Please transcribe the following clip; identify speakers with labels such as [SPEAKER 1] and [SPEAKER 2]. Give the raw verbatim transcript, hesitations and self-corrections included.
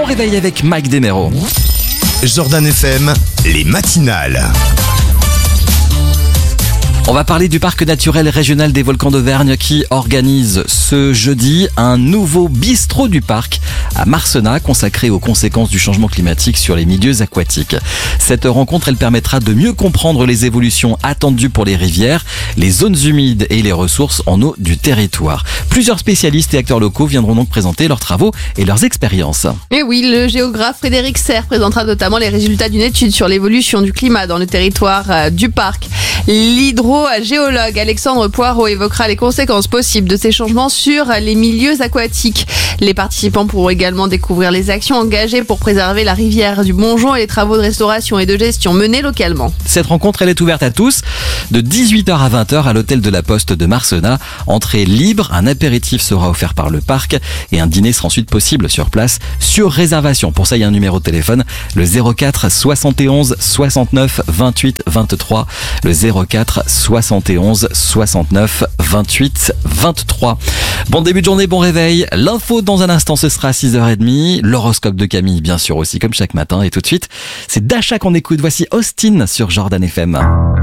[SPEAKER 1] Bon réveil avec Mike Desméraud.
[SPEAKER 2] Jordan F M, les matinales.
[SPEAKER 1] On va parler du parc naturel régional des volcans d'Auvergne qui organise ce jeudi un nouveau bistrot du parc à Marcenat consacré aux conséquences du changement climatique sur les milieux aquatiques. Cette rencontre, elle permettra de mieux comprendre les évolutions attendues pour les rivières, les zones humides et les ressources en eau du territoire. Plusieurs spécialistes et acteurs locaux viendront donc présenter leurs travaux et leurs expériences.
[SPEAKER 3] Et oui, le géographe Frédéric Serre présentera notamment les résultats d'une étude sur l'évolution du climat dans le territoire du parc. L'hydrogéologue Alexandre Poirot évoquera les conséquences possibles de ces changements sur les milieux aquatiques. Les participants pourront également découvrir les actions engagées pour préserver la rivière du Bonjon et les travaux de restauration et de gestion menés localement.
[SPEAKER 1] Cette rencontre, elle est ouverte à tous de dix-huit heures à vingt heures à l'hôtel de la Poste de Marcenat. Entrée libre, un apéritif sera offert par le parc et un dîner sera ensuite possible sur place sur réservation. Pour ça, il y a un numéro de téléphone, le zéro quatre soixante et onze soixante-neuf vingt-huit vingt-trois, le zéro quatre soixante et onze soixante-neuf vingt-huit vingt-trois. Bon début de journée, bon réveil. L'info dans un instant, ce sera à six heures trente. L'horoscope de Camille, bien sûr aussi, comme chaque matin. Et tout de suite, c'est Dasha qu'on écoute. Voici Austin sur Jordan F M.